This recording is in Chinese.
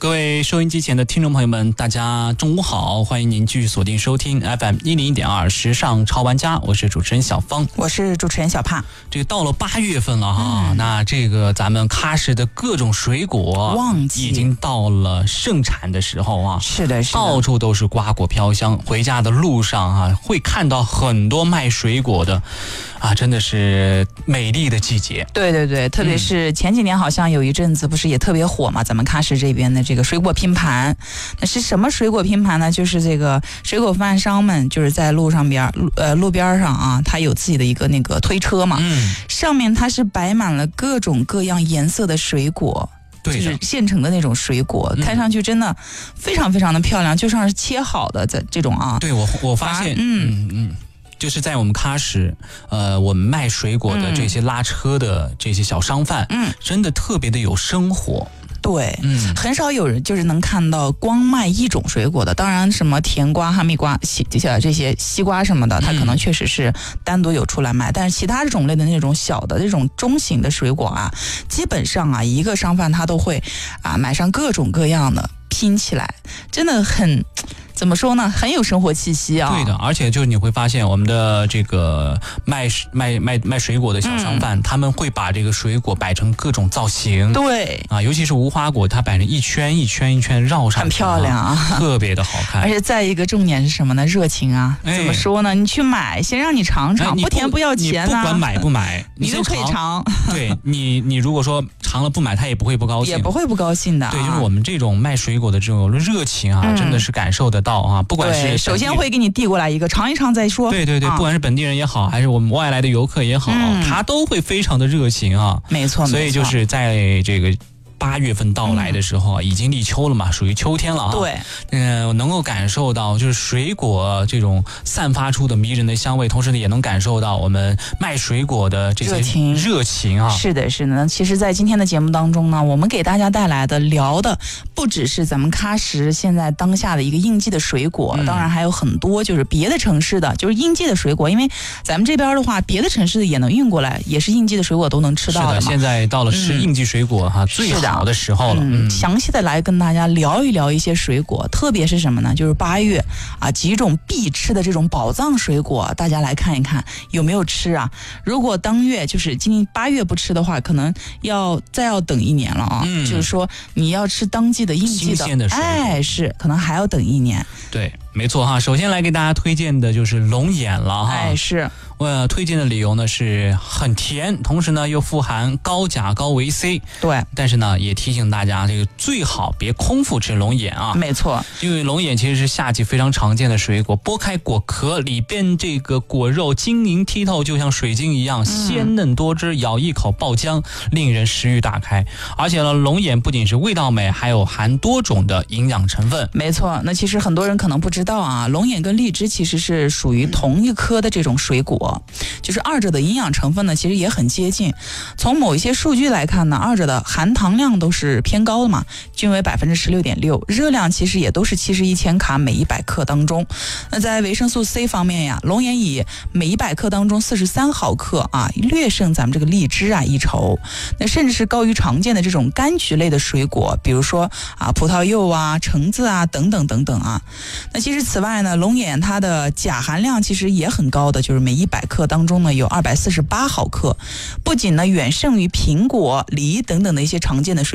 各位收音机前的听众朋友们，大家中午好，欢迎您继续锁定收听 FM101.2时尚潮玩家，我是主持人小芳， 我是主持人小帕。 这个到了8月份了哈，那这个咱们喀什的各种水果旺季已经到了盛产的时候啊， 是的，是的， 到处都是瓜果飘香，回家的路上啊，会看到很多卖水果的啊，真的是美丽的季节。 对对对，特别是前几年好像有一阵子不是也特别火嘛，咱们喀什这边的这个水果拼盘。那是什么水果拼盘呢？就是这个水果贩商们就是在路边上啊，他有自己的一个那个推车嘛，上面它是摆满了各种各样颜色的水果。 对， 就是现成的那种水果，看上去真的非常非常的漂亮，就像是切好的这种啊。 对，我发现，就是在我们喀什，我们卖水果的这些拉车的这些小商贩，真的特别的有生活。 对，很少有人就是能看到光卖一种水果的。当然，什么甜瓜、哈密瓜、这些西瓜什么的，它可能确实是单独有出来卖。但是其他种类的那种小的这种中型的水果啊，基本上啊，一个商贩他都会啊买上各种各样的拼起来，真的很。怎么说呢？很有生活气息啊！ 对的，而且就是你会发现，我们的这个卖水果的小商贩，他们会把这个水果摆成各种造型。 对啊， 尤其是无花果，它摆成一圈一圈一圈绕上去， 很漂亮啊， 特别的好看。 而且再一个重点是什么呢？热情啊！怎么说呢？你去买，先让你尝尝，不甜不要钱你不管买不买， 你都可以尝。 对你如果说尝了不买，他也不会不高兴， 也不会不高兴的。 对，就是我们这种卖水果的这种热情啊，真的是感受得到啊！不管是首先会给你递过来一个尝一尝再说。 对对对，不管是本地人也好，还是我们外来的游客也好，他都会非常的热情啊。 没错， 所以就是在这个8月份到来的时候啊，已经立秋了嘛，属于秋天了啊。 对， 能够感受到就是水果这种散发出的迷人的香味，同时呢，也能感受到我们卖水果的这些热情啊。 是的，是的。其实，在今天的节目当中呢，我们给大家带来的聊的不只是咱们喀什现在当下的一个应季的水果，当然还有很多就是别的城市的，就是应季的水果。因为咱们这边的话，别的城市的也能运过来，也是应季的水果都能吃到的嘛。 是的，现在到了吃应季水果哈，最好的时候了。 详细的来跟大家聊一聊一些水果，特别是什么呢？就是8月啊，几种必吃的这种宝藏水果，大家来看一看有没有吃啊。如果当月就是今年8月不吃的话，可能再要等1年了啊。就是说你要吃当季的应季的新鲜的水果， 是可能还要等1年。 对，没错哈。首先来给大家推荐的就是龙眼了哈。 是。 我推荐的理由呢是很甜，同时呢又富含高钾高维 C。 对， 但是呢也提醒大家，这个最好别空腹吃龙眼啊。 没错， 因为龙眼其实是夏季非常常见的水果，剥开果壳，里边这个果肉晶莹剔透，就像水晶一样鲜嫩多汁，咬一口爆浆，令人食欲大开。而且呢，龙眼不仅是味道美，还有含多种的营养成分。 没错，那其实很多人可能不知道啊，龙眼跟荔枝其实是属于同一科的这种水果。就是二者的营养成分呢，其实也很接近。从某一些数据来看呢，二者的含糖量都是偏高的嘛，均为16.6%，热量其实也都是71千卡每100克当中。那在维生素 C 方面呀，龙眼以每100克当中43毫克啊，略胜咱们这个荔枝啊1筹。那甚至是高于常见的这种柑橘类的水果，比如说啊葡萄柚啊、橙子啊等等等等啊。那其实此外呢，龙眼它的钾含量其实也很高的，就是每100克当中呢有248毫克，不仅呢远胜于苹果、梨等等的一些常见的水果。